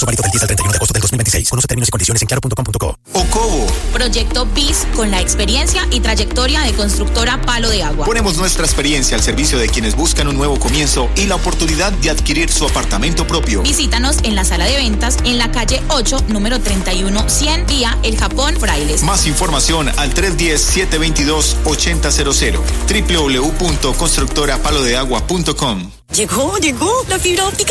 Oferta válido del 10 al 31 de agosto del 2026. Conoce términos y condiciones en claro.com.co. Ocovo. Proyecto BIS con la experiencia y trayectoria de constructora Palo de Agua. Ponemos nuestra experiencia al servicio de quienes buscan un nuevo comienzo y la oportunidad de adquirir su apartamento propio. Visítanos en la sala de ventas en la calle 8, número 31-100, vía El Japón Frailes. Más información al 310-722-8000. www.constructorapalodeagua.com. Llegó la fibra óptica